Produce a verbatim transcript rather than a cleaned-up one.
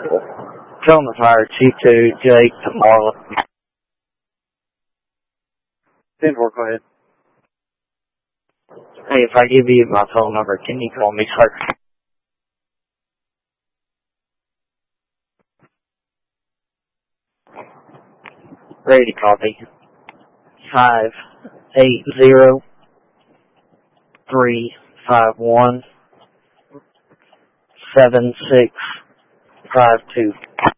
Tell them the fire two two Jake to Marlin. ten four, go ahead. Hey, if I give you my phone number, can you call me, sir? Ready to copy. Five eight zero three five one seven six five two.